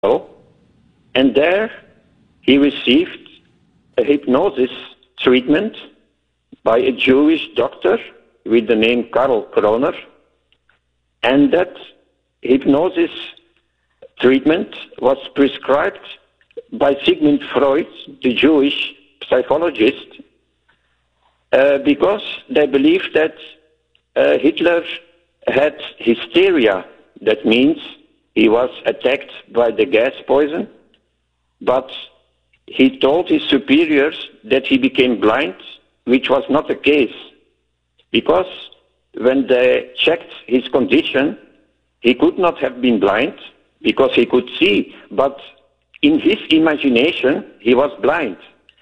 and there he received a hypnosis treatment by a Jewish doctor with the name Karl Kroner, and that hypnosis treatment was prescribed by Sigmund Freud, the Jewish psychologist, because they believed that Hitler had hysteria. That means he was attacked by the gas poison, but he told his superiors that he became blind, which was not the case, because when they checked his condition, he could not have been blind because he could see, but in his imagination he was blind.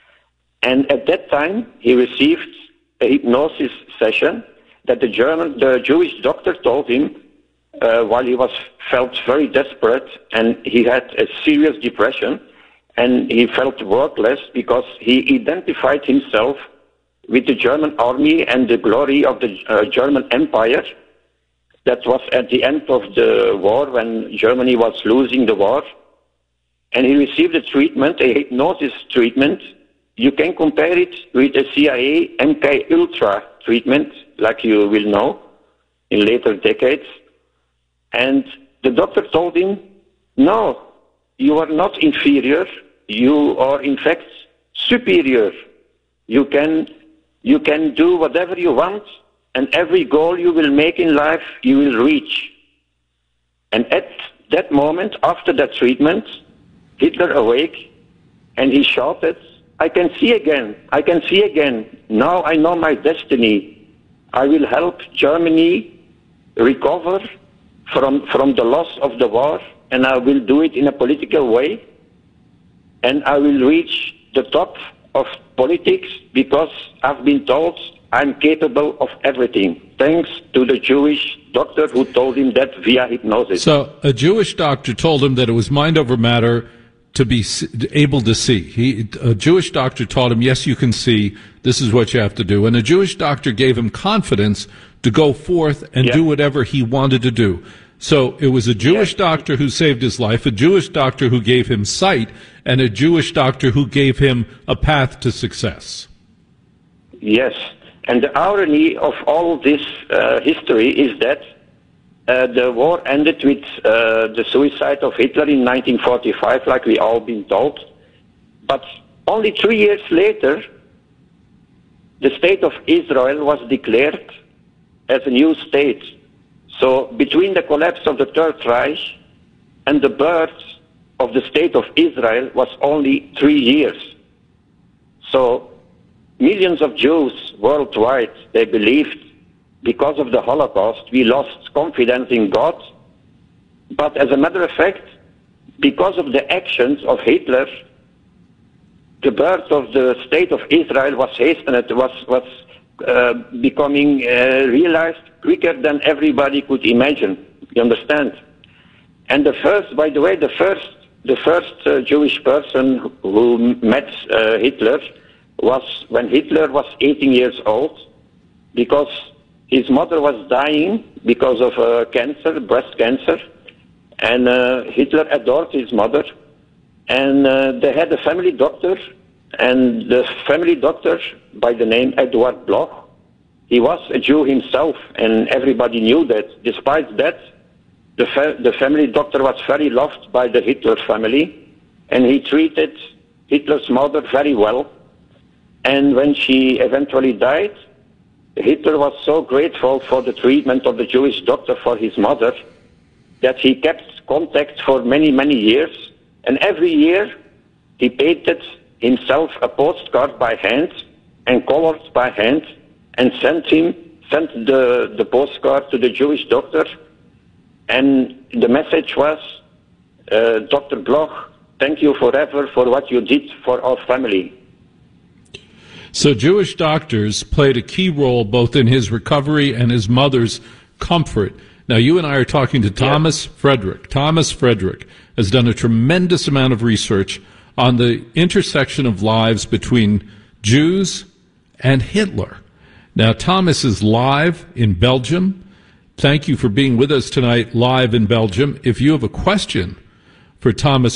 And at that time he received a hypnosis session that the Jewish doctor told him while he felt very desperate, and he had a serious depression, and he felt worthless because he identified himself with the German army and the glory of the German Empire. That was at the end of the war when Germany was losing the war. And he received a treatment, a hypnosis treatment. You can compare it with a CIA MK Ultra treatment, like you will know, in later decades. And the doctor told him, no, you are not inferior. You are, in fact, superior. You can do whatever you want, and every goal you will make in life, you will reach. And at that moment, after that treatment, Hitler awake, and he shouted, I can see again, I can see again. Now I know my destiny. I will help Germany recover from the loss of the war, and I will do it in a political way, and I will reach the top of politics because I've been told I'm capable of everything, thanks to the Jewish doctor who told him that via hypnosis. So a Jewish doctor told him that it was mind over matter to be able to see. A Jewish doctor taught him, yes, you can see, this is what you have to do. And a Jewish doctor gave him confidence to go forth and do whatever he wanted to do. So it was a Jewish doctor who saved his life, a Jewish doctor who gave him sight, and a Jewish doctor who gave him a path to success. Yes, and the irony of all this history is that the war ended with the suicide of Hitler in 1945, like we all been told. But only 3 years later, the state of Israel was declared as a new state. So between the collapse of the Third Reich and the birth of the state of Israel was only 3 years. So millions of Jews worldwide, they believed because of the Holocaust, we lost confidence in God. But as a matter of fact, because of the actions of Hitler, the birth of the state of Israel was hastened, was becoming realized quicker than everybody could imagine. You understand? And the first Jewish person who met Hitler was when Hitler was 18 years old, because his mother was dying because of cancer, breast cancer, and Hitler adored his mother, and they had a family doctor, and the family doctor, by the name Eduard Bloch, he was a Jew himself, and everybody knew that. Despite that, the family doctor was very loved by the Hitler family, and he treated Hitler's mother very well. And when she eventually died, Hitler was so grateful for the treatment of the Jewish doctor for his mother that he kept contact for many, many years. And every year he painted himself a postcard by hand and colored by hand and sent the postcard to the Jewish doctor. And the message was, Dr. Bloch, thank you forever for what you did for our family. So Jewish doctors played a key role both in his recovery and his mother's comfort. Now, you and I are talking to Thomas Frederick. Thomas Frederick has done a tremendous amount of research on the intersection of lives between Jews and Hitler. Now, Thomas is live in Belgium. Thank you for being with us tonight live in Belgium. If you have a question for Thomas